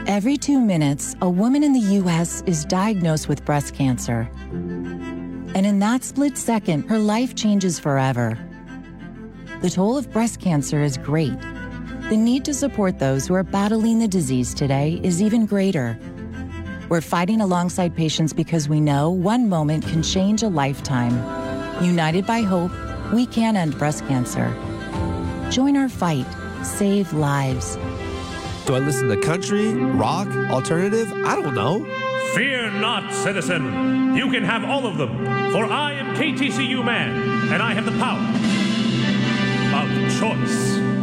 Every 2 minutes, a woman in the U.S. is diagnosed with breast cancer. And in that split second, her life changes forever. The toll of breast cancer is great. The need to support those who are battling the disease today is even greater. We're fighting alongside patients because we know one moment can change a lifetime. United by hope, we can end breast cancer. Join our fight. Save lives. Do I listen to country, rock, alternative? I don't know. Fear not, citizen. You can have all of them, for I am KTCU Man, and I have the power of choice.